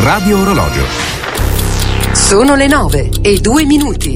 Radio Orologio. Sono le 9:02.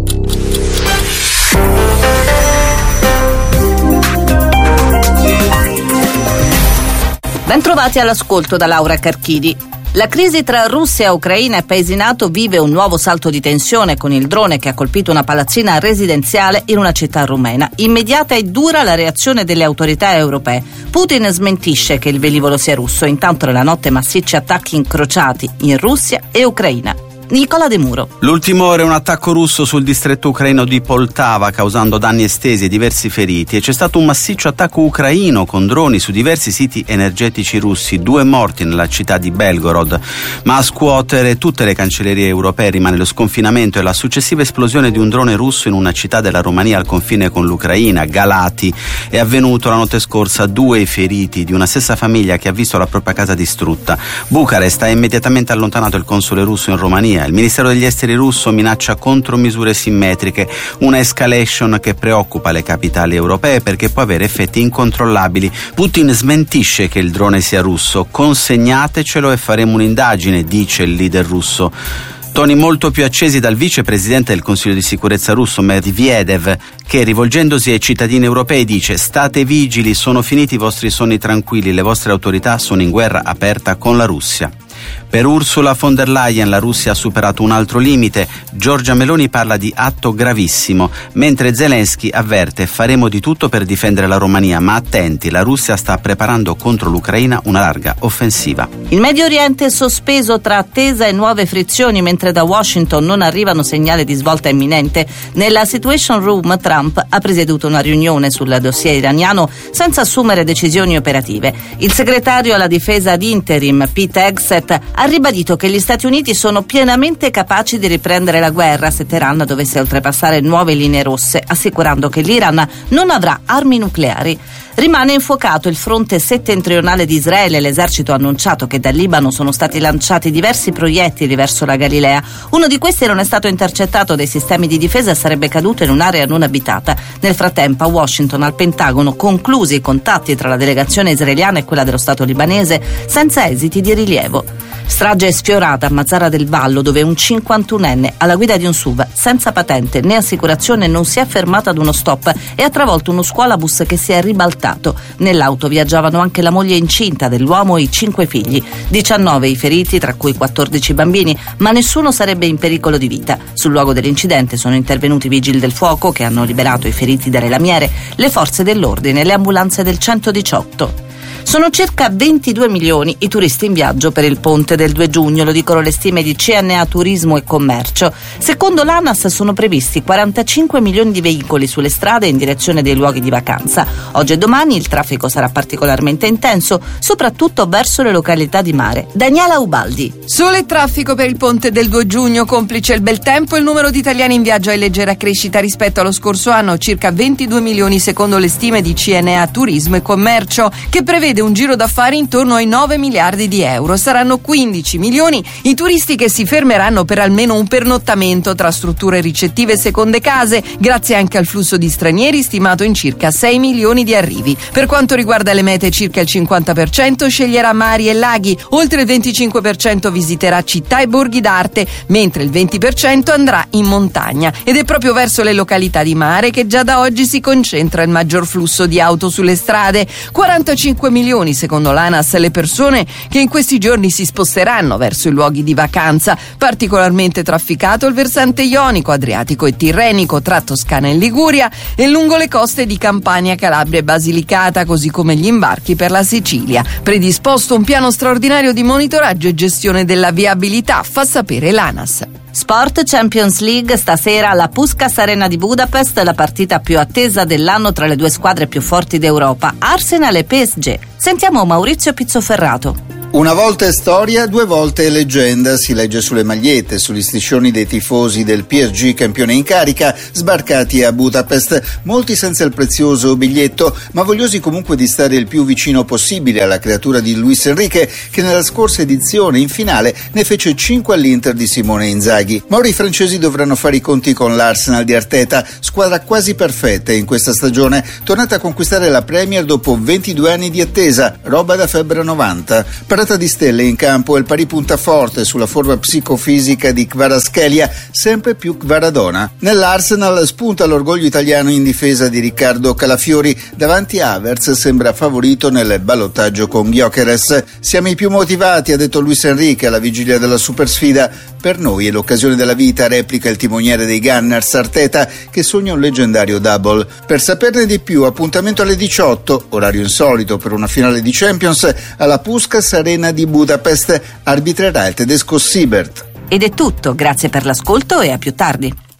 Bentrovati all'ascolto da Laura Carchidi. La crisi tra Russia e Ucraina e paesi NATO vive un nuovo salto di tensione con il drone che ha colpito una palazzina residenziale in una città rumena. Immediata e dura la reazione delle autorità europee. Putin smentisce che il velivolo sia russo, intanto nella notte massicci attacchi incrociati in Russia e Ucraina. Nicola De Muro. L'ultimo ora è un attacco russo sul distretto ucraino di Poltava, causando danni estesi e diversi feriti, e c'è stato un massiccio attacco ucraino con droni su diversi siti energetici russi, 2 morti nella città di Belgorod. Ma a scuotere tutte le cancellerie europee rimane lo sconfinamento e la successiva esplosione di un drone russo in una città della Romania al confine con l'Ucraina, Galati. È avvenuto la notte scorsa, 2 feriti di una stessa famiglia che ha visto la propria casa distrutta. Bucarest ha immediatamente allontanato il console russo in Romania. Il Ministero degli Esteri russo minaccia contromisure simmetriche, una escalation che preoccupa le capitali europee perché può avere effetti incontrollabili. Putin smentisce che il drone sia russo. Consegnatecelo e faremo un'indagine, dice il leader russo. Toni molto più accesi dal vicepresidente del Consiglio di sicurezza russo Medvedev, che rivolgendosi ai cittadini europei dice: state vigili, sono finiti i vostri sonni tranquilli, le vostre autorità sono in guerra aperta con la Russia. Per Ursula von der Leyen la Russia ha superato un altro limite. Giorgia Meloni parla di atto gravissimo, mentre Zelensky avverte: faremo di tutto per difendere la Romania, ma attenti, la Russia sta preparando contro l'Ucraina una larga offensiva. Il Medio Oriente è sospeso tra attesa e nuove frizioni, mentre da Washington non arrivano segnali di svolta imminente. Nella Situation Room Trump ha presieduto una riunione sul dossier iraniano senza assumere decisioni operative. Il segretario alla difesa ad interim Pete Hegseth ha ribadito che gli Stati Uniti sono pienamente capaci di riprendere la guerra se Teheran dovesse oltrepassare nuove linee rosse, assicurando che l'Iran non avrà armi nucleari. Rimane infuocato il fronte settentrionale di Israele. L'esercito ha annunciato che dal Libano sono stati lanciati diversi proiettili verso la Galilea. Uno di questi non è stato intercettato dai sistemi di difesa e sarebbe caduto in un'area non abitata. Nel frattempo a Washington, al Pentagono, conclusi i contatti tra la delegazione israeliana e quella dello Stato libanese senza esiti di rilievo. Strage sfiorata a Mazara del Vallo, dove un 51enne alla guida di un SUV senza patente né assicurazione non si è fermato ad uno stop e ha travolto uno scuolabus che si è ribaltato. Nell'auto viaggiavano anche la moglie incinta dell'uomo e i 5 figli. 19 i feriti, tra cui 14 bambini, ma nessuno sarebbe in pericolo di vita. Sul luogo dell'incidente sono intervenuti i vigili del fuoco che hanno liberato i feriti dalle lamiere, le forze dell'ordine e le ambulanze del 118. Sono circa 22 milioni i turisti in viaggio per il ponte del 2 giugno, lo dicono le stime di CNA Turismo e Commercio. Secondo l'ANAS sono previsti 45 milioni di veicoli sulle strade in direzione dei luoghi di vacanza. Oggi e domani il traffico sarà particolarmente intenso, soprattutto verso le località di mare. Daniela Ubaldi. Sole e traffico per il ponte del 2 giugno, complice il bel tempo, il numero di italiani in viaggio è in leggera crescita rispetto allo scorso anno, circa 22 milioni secondo le stime di CNA Turismo e Commercio, che prevede un giro d'affari intorno ai 9 miliardi di euro. Saranno 15 milioni i turisti che si fermeranno per almeno un pernottamento tra strutture ricettive e seconde case, grazie anche al flusso di stranieri stimato in circa 6 milioni di arrivi. Per quanto riguarda le mete, circa il 50% sceglierà mari e laghi, oltre il 25% visiterà città e borghi d'arte, mentre il 20% andrà in montagna. Ed è proprio verso le località di mare che già da oggi si concentra il maggior flusso di auto sulle strade. 45 milioni secondo l'ANAS le persone che in questi giorni si sposteranno verso i luoghi di vacanza. Particolarmente trafficato il versante ionico, adriatico e tirrenico tra Toscana e Liguria e lungo le coste di Campania, Calabria e Basilicata, così come gli imbarchi per la Sicilia. Predisposto un piano straordinario di monitoraggio e gestione della viabilità, fa sapere l'ANAS. Sport Champions League, stasera alla Puskás Arena di Budapest, la partita più attesa dell'anno tra le due squadre più forti d'Europa, Arsenal e PSG. Sentiamo Maurizio Pizzoferrato. Una volta è storia, 2 volte è leggenda, si legge sulle magliette, sugli striscioni dei tifosi del PSG campione in carica, sbarcati a Budapest, molti senza il prezioso biglietto, ma vogliosi comunque di stare il più vicino possibile alla creatura di Luis Enrique, che nella scorsa edizione in finale ne fece 5 all'Inter di Simone Inzaghi. Ma ora i francesi dovranno fare i conti con l'Arsenal di Arteta, squadra quasi perfetta in questa stagione, tornata a conquistare la Premier dopo 22 anni di attesa, roba da febbre 90. Per tratta di stelle in campo e il pari punta forte sulla forma psicofisica di Kvaratskhelia, sempre più Kvaradona. Nell'Arsenal spunta l'orgoglio italiano in difesa di Riccardo Calafiori. Davanti a Havertz sembra favorito nel ballottaggio con Gyökeres. Siamo i più motivati, ha detto Luis Enrique alla vigilia della supersfida. Per noi è l'occasione della vita, replica il timoniere dei Gunners Arteta, che sogna un leggendario double. Per saperne di più, appuntamento alle 18, orario insolito per una finale di Champions, alla Puskás Arena di Budapest. Arbitrerà il tedesco Siebert. Ed è tutto, grazie per l'ascolto e a più tardi.